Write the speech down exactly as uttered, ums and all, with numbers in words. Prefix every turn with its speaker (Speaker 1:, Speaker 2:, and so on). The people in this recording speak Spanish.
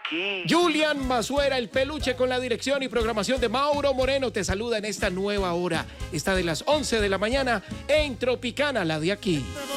Speaker 1: aquí.
Speaker 2: Julian Mazuera, el peluche, con la dirección y programación de Mauro Moreno, te saluda en esta nueva hora, esta de las once de la mañana en Tropicana, la de aquí.